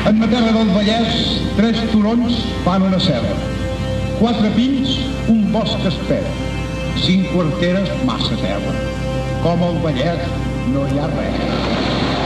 En ma terra del Vallès, 3 turons fan una serra, 4 pins, un bosc espera, 5 quarteres, massa terra. Com al Vallès no hi ha res.